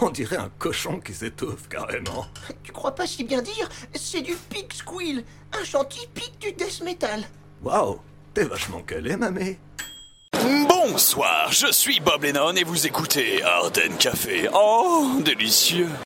On dirait un cochon qui s'étouffe carrément. Tu crois pas si bien dire? C'est du pig squeal, un chant typique du death metal. Waouh, t'es vachement calé, mamé. Bonsoir, je suis Bob Lennon et vous écoutez Arden Café. Oh, délicieux.